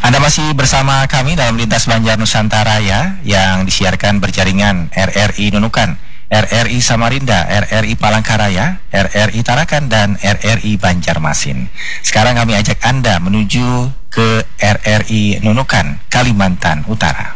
Anda masih bersama kami dalam Lintas Banjar Nusantara ya, yang disiarkan berjaringan RRI Nunukan, RRI Samarinda, RRI Palangkaraya, RRI Tarakan, dan RRI Banjarmasin. Sekarang kami ajak Anda menuju ke RRI Nunukan, Kalimantan Utara.